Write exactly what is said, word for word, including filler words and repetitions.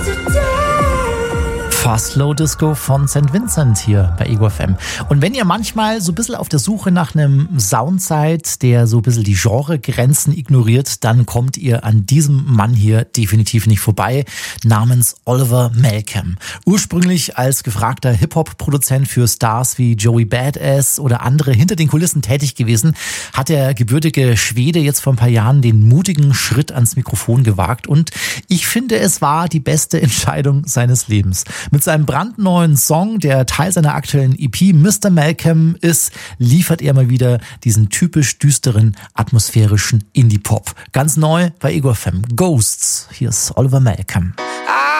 Fast Slow Disco von Sankt Vincent hier bei Ego F M. Und wenn ihr manchmal so ein bisschen auf der Suche nach einem Sound seid, der so ein bisschen die Genregrenzen ignoriert, dann kommt ihr an diesem Mann hier definitiv nicht vorbei, namens Oliver Malcolm. Ursprünglich als gefragter Hip-Hop-Produzent für Stars wie Joey Badass oder andere hinter den Kulissen tätig gewesen, hat der gebürtige Schwede jetzt vor ein paar Jahren den mutigen Schritt ans Mikrofon gewagt und ich finde, es war die beste Entscheidung seines Lebens. Mit seinem brandneuen Song, der Teil seiner aktuellen E P Mister Malcolm ist, liefert er mal wieder diesen typisch düsteren, atmosphärischen Indie-Pop. Ganz neu bei Ego F M. Ghosts. Hier ist Oliver Malcolm.